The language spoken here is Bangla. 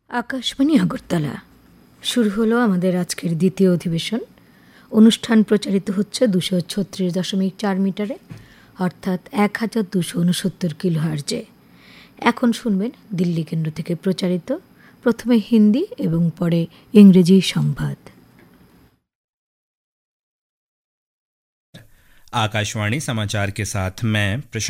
আকাশবাণী আগরতলা শুরু হলো আমাদের আজকের দ্বিতীয় অধিবেশন। অনুষ্ঠান প্রচারিত হচ্ছে 236.4 মিটারে, অর্থাৎ 1269 কিলোহার্জে। এখন শুনবেন দিল্লি কেন্দ্র থেকে প্রচারিত প্রথমে হিন্দি এবং পরে ইংরেজি সংবাদ। आकाशवाणी समाचार के साथ मैं प्रशांत